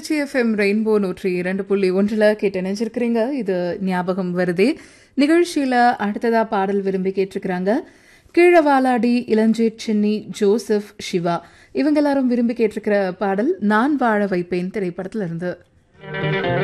Trichy FM rainbow 102.1 கேட்டு நினைச்சிருக்கிறீங்க. இது ஞாபகம் வருதே நிகழ்ச்சியில அடுத்ததா பாடல் விரும்பி கேட்டிருக்கிறாங்க. கீழவாலாடி, இளஞ்சேட் சின்னி, ஜோசப், சிவா இவங்க எல்லாரும் விரும்பி கேட்டிருக்கிற பாடல் நான் வாழ வைப்பேன் திரைப்படத்துல இருந்து.